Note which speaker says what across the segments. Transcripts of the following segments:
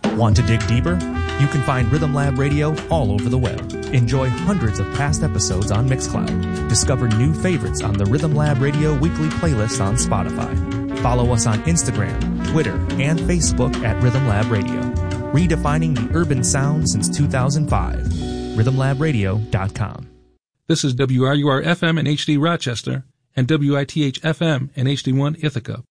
Speaker 1: Want to dig deeper? You can find Rhythm Lab Radio all over the web. Enjoy hundreds of past episodes on Mixcloud. Discover new favorites on the Rhythm Lab Radio weekly playlist on Spotify. Follow us on Instagram, Twitter, and Facebook at Rhythm Lab Radio. Redefining the urban sound since 2005. RhythmLabRadio.com.
Speaker 2: This is WRUR-FM in HD Rochester and WITH-FM in HD1 Ithaca.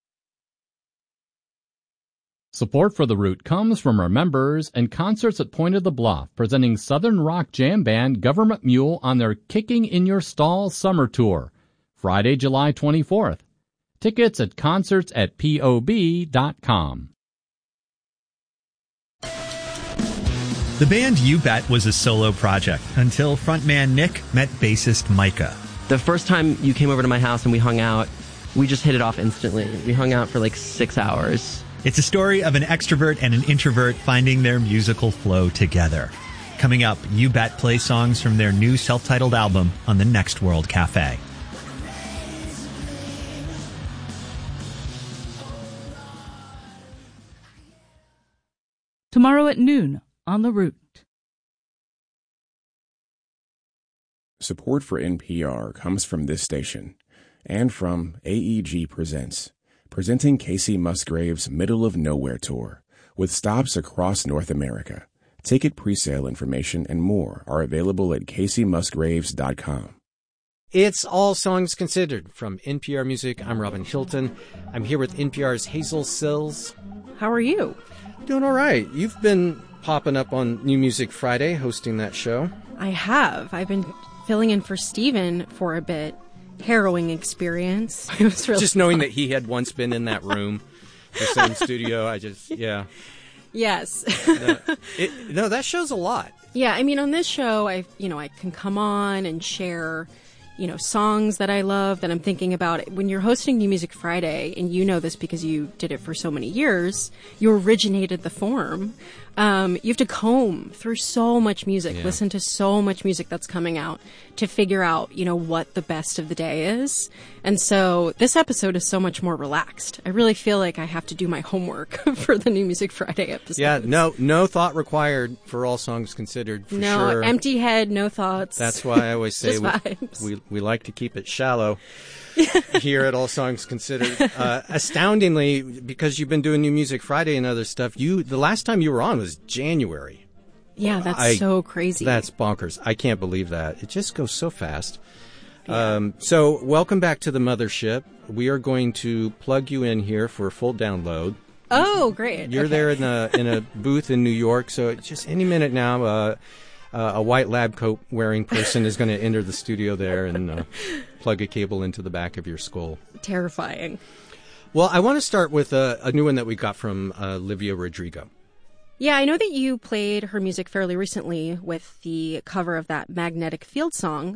Speaker 3: Support for The Root comes from our members and concerts at Point of the Bluff, presenting Southern rock jam band Government Mule on their Kicking in Your Stall summer tour, Friday, July 24th. Tickets at concerts@pob.com.
Speaker 4: The band You Bet was a solo project until frontman Nick met bassist Micah.
Speaker 5: The first time you came over to my house and we hung out, we just hit it off instantly. We hung out for like 6 hours.
Speaker 4: It's a story of an extrovert and an introvert finding their musical flow together. Coming up, You Bet plays songs from their new self-titled album on the Next World Cafe.
Speaker 6: Tomorrow at noon on The Root.
Speaker 7: Support for NPR comes from this station and from AEG Presents, presenting Casey Musgrave's Middle of Nowhere Tour, with stops across North America. Ticket presale information and more are available at CaseyMusgraves.com.
Speaker 8: It's All Songs Considered from NPR Music. I'm Robin Hilton. I'm here with NPR's Hazel Sills.
Speaker 9: How are you?
Speaker 8: Doing all right. You've been popping up on New Music Friday, hosting that show.
Speaker 9: I have. I've been filling in for Steven for a bit. Harrowing experience. It was really
Speaker 8: just knowing that he had once been in that room, the same studio. Yeah.
Speaker 9: Yes.
Speaker 8: No, that shows a lot.
Speaker 9: Yeah, I mean, on this show, I can come on and share, songs that I love that I'm thinking about. When you're hosting New Music Friday, and you know this because you did it for so many years, you originated the form. You have to comb through so much music, listen to so much music that's coming out to figure out, what the best of the day is. And so this episode is so much more relaxed. I really feel like I have to do my homework for the New Music Friday episode.
Speaker 8: Yeah, no thought required for All Songs Considered, for sure.
Speaker 9: No, empty head, no thoughts.
Speaker 8: That's why I always say we like to keep it shallow. Here at All Songs Considered. Astoundingly, because you've been doing New Music Friday and other stuff, the last time you were on was January.
Speaker 9: Yeah, that's so crazy.
Speaker 8: That's bonkers. I can't believe that. It just goes so fast. Yeah. So welcome back to the mothership. We are going to plug you in here for a full download.
Speaker 9: Oh, great.
Speaker 8: You're there in a booth in New York, so just any minute now, a white lab coat wearing person is going to enter the studio there and plug a cable into the back of your skull.
Speaker 9: Terrifying.
Speaker 8: Well, I want to start with a new one that we got from Olivia Rodrigo.
Speaker 9: Yeah, I know that you played her music fairly recently with the cover of that Magnetic Field song.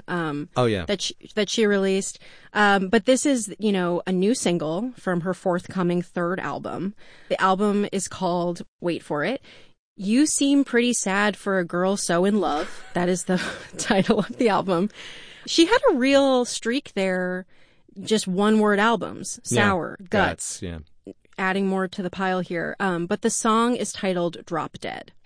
Speaker 9: That she released. But this is, a new single from her forthcoming third album. The album is called, wait for it, You Seem Pretty Sad for a Girl So in Love. That is the title of the album. She had a real streak there, just one-word albums. Sour, Guts.
Speaker 8: Yeah.
Speaker 9: Adding more to the pile here. But the song is titled Drop Dead.